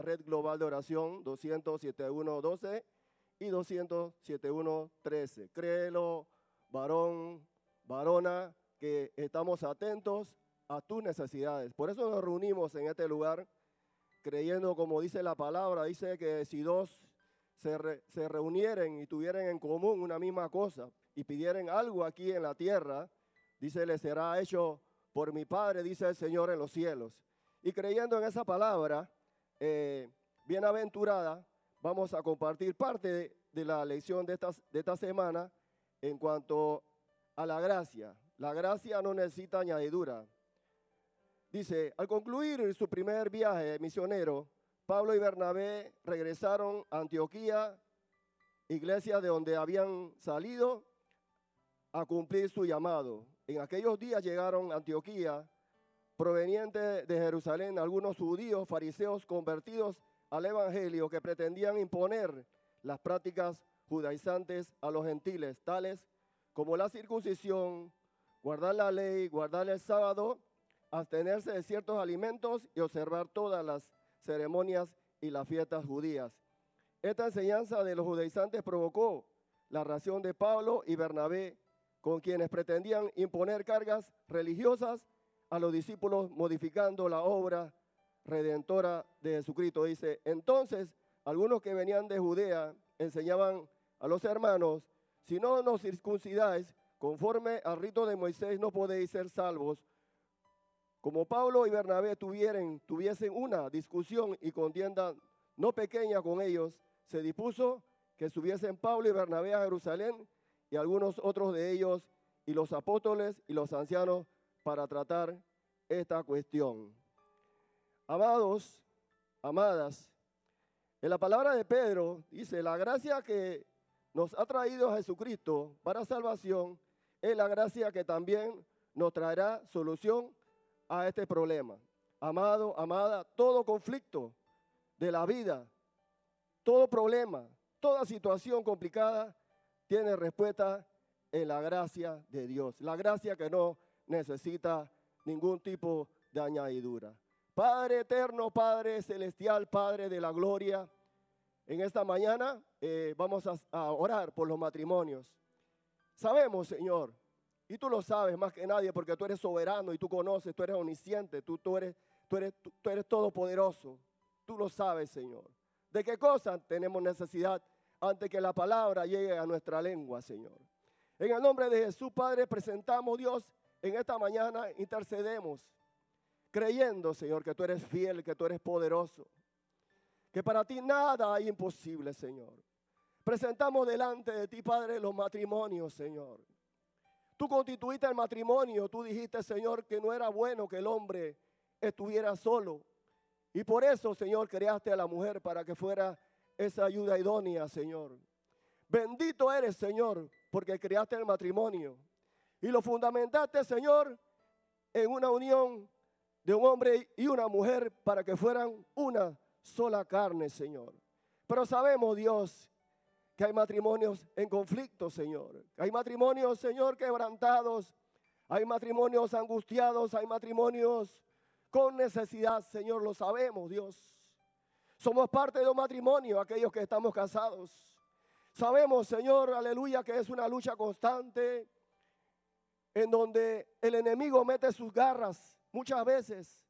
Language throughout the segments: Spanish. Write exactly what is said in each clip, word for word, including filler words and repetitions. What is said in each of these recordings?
Red Global de Oración doscientos setenta y uno doce y doscientos setenta y uno trece. Créelo, varón, varona, que estamos atentos a tus necesidades. Por eso nos reunimos en este lugar, creyendo, como dice la palabra, dice que si dos se, re, se reunieren y tuvieran en común una misma cosa y pidieran algo aquí en la tierra, dice, le será hecho por mi Padre, dice el Señor en los cielos. Y creyendo en esa palabra, eh, bienaventurada, vamos a compartir parte de, de la lección de esta, de esta semana en cuanto a la gracia. La gracia no necesita añadidura. Dice, al concluir su primer viaje misionero, Pablo y Bernabé regresaron a Antioquía, iglesia de donde habían salido a cumplir su llamado. En aquellos días llegaron a Antioquía, provenientes de Jerusalén, algunos judíos, fariseos convertidos al evangelio que pretendían imponer las prácticas judaizantes a los gentiles, tales como la circuncisión, guardar la ley, guardar el sábado, abstenerse de ciertos alimentos y observar todas las ceremonias y las fiestas judías. Esta enseñanza de los judaizantes provocó la reacción de Pablo y Bernabé, con quienes pretendían imponer cargas religiosas a los discípulos, modificando la obra redentora de Jesucristo. Dice, entonces algunos que venían de Judea enseñaban a los hermanos, si no nos circuncidáis conforme al rito de Moisés, no podéis ser salvos. Como Pablo y Bernabé tuvieran, tuviesen una discusión y contienda no pequeña con ellos, se dispuso que subiesen Pablo y Bernabé a Jerusalén y algunos otros de ellos y los apóstoles y los ancianos para tratar esta cuestión. Amados, amadas, en la palabra de Pedro dice, la gracia que nos ha traído Jesucristo para salvación es la gracia que también nos traerá solución a este problema. Amado, amada, todo conflicto de la vida, todo problema, toda situación complicada tiene respuesta en la gracia de Dios. La gracia que no necesita ningún tipo de añadidura. Padre eterno, Padre celestial, Padre de la gloria, en esta mañana eh, vamos a, a orar por los matrimonios. Sabemos, Señor, y tú lo sabes más que nadie porque tú eres soberano y tú conoces, tú eres omnisciente, tú, tú, eres, tú, eres, tú, tú eres todopoderoso. Tú lo sabes, Señor. ¿De qué cosas tenemos necesidad antes que la palabra llegue a nuestra lengua, Señor? En el nombre de Jesús, Padre, presentamos, Dios, en esta mañana intercedemos, creyendo, Señor, que tú eres fiel, que tú eres poderoso, que para ti nada hay imposible, Señor. Presentamos delante de ti, Padre, los matrimonios, Señor. Tú constituiste el matrimonio, tú dijiste, Señor, que no era bueno que el hombre estuviera solo. Y por eso, Señor, creaste a la mujer para que fuera esa ayuda idónea, Señor. Bendito eres, Señor, porque creaste el matrimonio. Y lo fundamentaste, Señor, en una unión de un hombre y una mujer para que fueran una sola carne, Señor. Pero sabemos, Dios, que hay matrimonios en conflicto, Señor. Hay matrimonios, Señor, quebrantados. Hay matrimonios angustiados. Hay matrimonios con necesidad, Señor. Lo sabemos, Dios. Somos parte de un matrimonio, aquellos que estamos casados. Sabemos, Señor, aleluya, que es una lucha constante en donde el enemigo mete sus garras muchas veces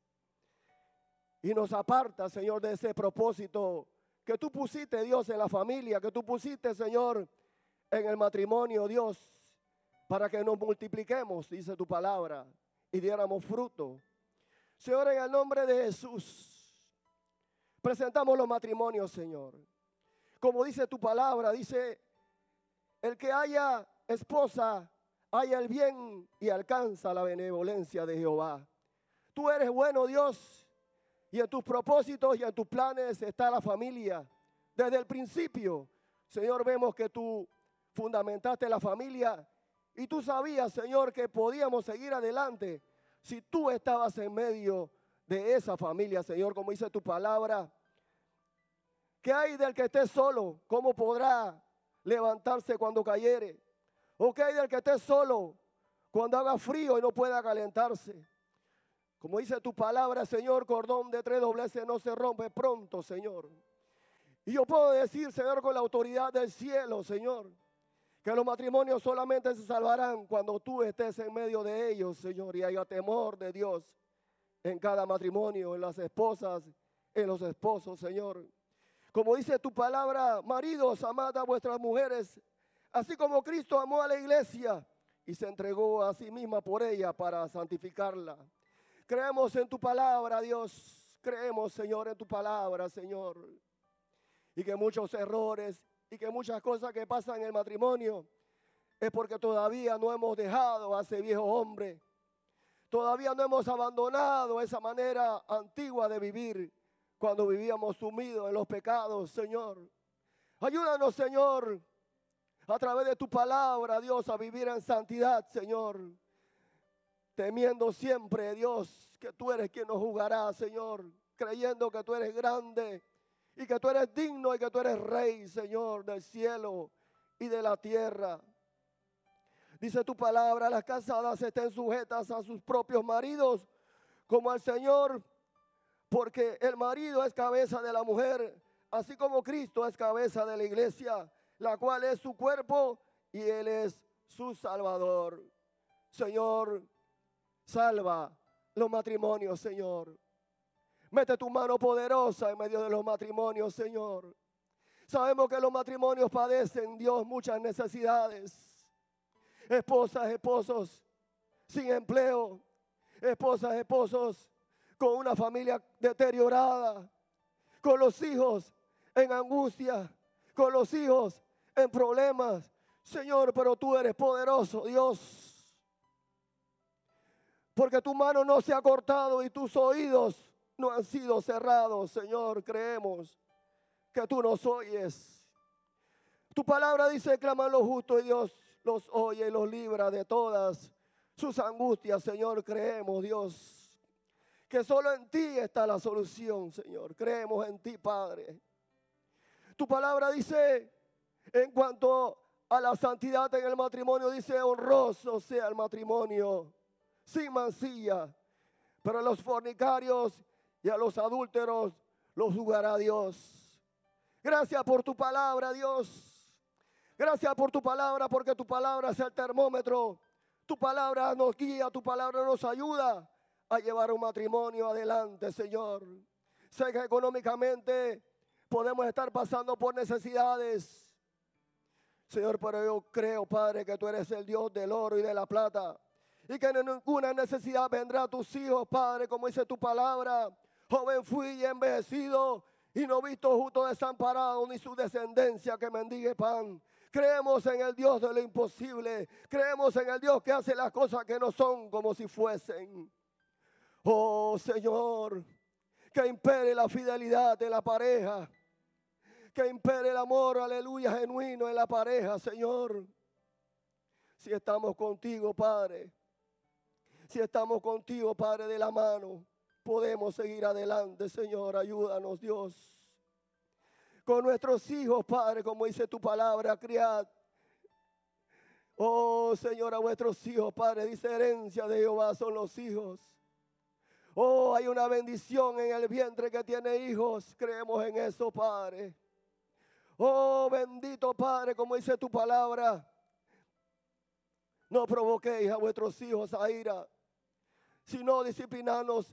y nos aparta, Señor, de ese propósito que tú pusiste, Dios, en la familia, que tú pusiste, Señor, en el matrimonio, Dios, para que nos multipliquemos, dice tu palabra, y diéramos fruto. Señor, en el nombre de Jesús, presentamos los matrimonios, Señor. Como dice tu palabra, dice, el que haya esposa, haya el bien y alcanza la benevolencia de Jehová. Tú eres bueno, Dios, y en tus propósitos y en tus planes está la familia. Desde el principio, Señor, vemos que tú fundamentaste la familia y tú sabías, Señor, que podíamos seguir adelante si tú estabas en medio de esa familia, Señor, como dice tu palabra. ¿Qué hay del que esté solo? ¿Cómo podrá levantarse cuando cayere? ¿O qué hay del que esté solo cuando haga frío y no pueda calentarse? Como dice tu palabra, Señor, cordón de tres dobleces no se rompe pronto, Señor. Y yo puedo decir, Señor, con la autoridad del cielo, Señor, que los matrimonios solamente se salvarán cuando tú estés en medio de ellos, Señor, y haya temor de Dios en cada matrimonio, en las esposas, en los esposos, Señor. Como dice tu palabra, maridos, amad a vuestras mujeres, así como Cristo amó a la iglesia y se entregó a sí misma por ella para santificarla. Creemos en tu palabra, Dios. Creemos, Señor, en tu palabra, Señor. Y que muchos errores y que muchas cosas que pasan en el matrimonio es porque todavía no hemos dejado a ese viejo hombre. Todavía no hemos abandonado esa manera antigua de vivir cuando vivíamos sumidos en los pecados, Señor. Ayúdanos, Señor, a través de tu palabra, Dios, a vivir en santidad, Señor. Temiendo siempre, Dios, que tú eres quien nos juzgará, Señor. Creyendo que tú eres grande y que tú eres digno y que tú eres rey, Señor, del cielo y de la tierra. Dice tu palabra, las casadas estén sujetas a sus propios maridos como al Señor, porque el marido es cabeza de la mujer, así como Cristo es cabeza de la iglesia, la cual es su cuerpo y Él es su Salvador. Señor, salva los matrimonios, Señor. Mete tu mano poderosa en medio de los matrimonios, Señor. Sabemos que los matrimonios padecen, Dios, muchas necesidades. Esposas, esposos sin empleo. Esposas, esposos con una familia deteriorada. Con los hijos en angustia. Con los hijos en problemas. Señor, pero tú eres poderoso, Dios. Porque tu mano no se ha cortado y tus oídos no han sido cerrados, Señor. Creemos que tú nos oyes. Tu palabra dice, claman los justos y Dios los oye y los libra de todas sus angustias, Señor. Creemos, Dios, que solo en ti está la solución, Señor. Creemos en ti, Padre. Tu palabra dice, en cuanto a la santidad en el matrimonio, dice, honroso sea el matrimonio, sin mancilla, pero a los fornicarios y a los adúlteros los juzgará Dios. Gracias por tu palabra, Dios. Gracias por tu palabra, porque tu palabra es el termómetro. Tu palabra nos guía, tu palabra nos ayuda a llevar un matrimonio adelante, Señor. Sé que económicamente podemos estar pasando por necesidades, Señor, pero yo creo, Padre, que tú eres el Dios del oro y de la plata. Y que en ninguna necesidad vendrá a tus hijos, Padre, como dice tu palabra. Joven fui y envejecido, y no visto justo desamparado, ni su descendencia que mendigue pan. Creemos en el Dios de lo imposible. Creemos en el Dios que hace las cosas que no son como si fuesen. Oh, Señor, que impere la fidelidad de la pareja. Que impere el amor, aleluya, genuino en la pareja, Señor. Si estamos contigo, Padre. Si estamos contigo, Padre, de la mano, podemos seguir adelante, Señor. Ayúdanos, Dios. Con nuestros hijos, Padre, como dice tu palabra, criad. Oh, Señor, a vuestros hijos, Padre, dice herencia de Jehová son los hijos. Oh, hay una bendición en el vientre que tiene hijos. Creemos en eso, Padre. Oh, bendito Padre, como dice tu palabra. No provoquéis a vuestros hijos a ira, sino disciplinadlos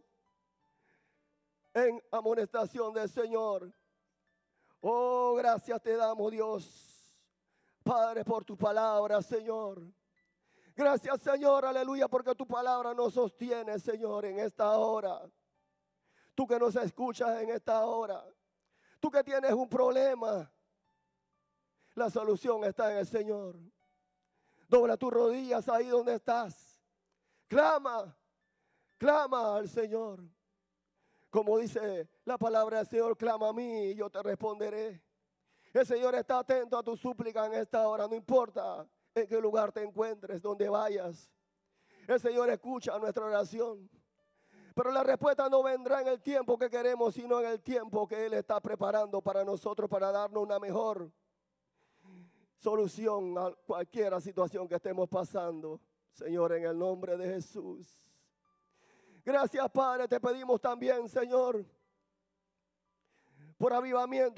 en amonestación del Señor. Oh, gracias te damos, Dios, Padre, por tu palabra, Señor. Gracias, Señor, aleluya, porque tu palabra nos sostiene, Señor, en esta hora. Tú que nos escuchas en esta hora. Tú que tienes un problema. La solución está en el Señor. Dobla tus rodillas ahí donde estás. Clama, clama al Señor. Como dice la palabra del Señor, clama a mí y yo te responderé. El Señor está atento a tu súplica en esta hora, no importa en qué lugar te encuentres, donde vayas. El Señor escucha nuestra oración. Pero la respuesta no vendrá en el tiempo que queremos, sino en el tiempo que Él está preparando para nosotros, para darnos una mejor solución a cualquier situación que estemos pasando. Señor, en el nombre de Jesús. Gracias, Padre, te pedimos también, Señor, por avivamiento.